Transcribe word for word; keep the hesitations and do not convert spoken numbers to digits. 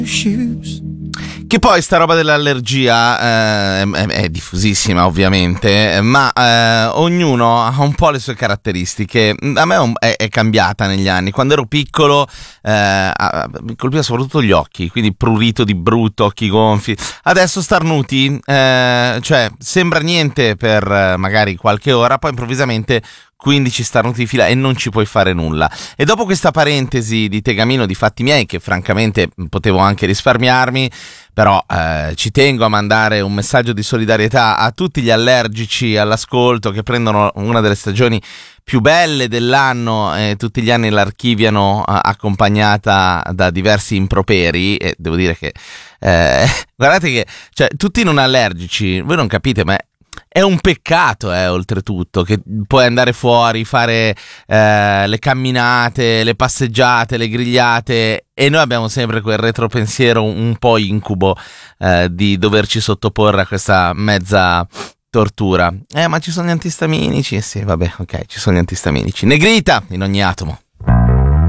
Che poi sta roba dell'allergia eh, è, è diffusissima ovviamente, ma eh, ognuno ha un po' le sue caratteristiche. A me è, è cambiata negli anni. Quando ero piccolo eh, mi colpiva soprattutto gli occhi, quindi prurito di brutto, occhi gonfi. Adesso starnuti, eh, cioè sembra niente per eh, magari qualche ora, poi improvvisamente quindici starnuti di fila e non ci puoi fare nulla. E dopo questa parentesi di tegamino di fatti miei, che francamente potevo anche risparmiarmi, però eh, ci tengo a mandare un messaggio di solidarietà a tutti gli allergici all'ascolto che prendono una delle stagioni più belle dell'anno e tutti gli anni l'archiviano eh, accompagnata da diversi improperi. E devo dire che eh, guardate che cioè, tutti non allergici, voi non capite, ma è un peccato, eh, oltretutto, che puoi andare fuori, fare eh, le camminate, le passeggiate, le grigliate, e noi abbiamo sempre quel retropensiero un po' incubo eh, di doverci sottoporre a questa mezza tortura. Eh, ma ci sono gli antistaminici? Sì, vabbè, ok, ci sono gli antistaminici. Negrita in ogni atomo.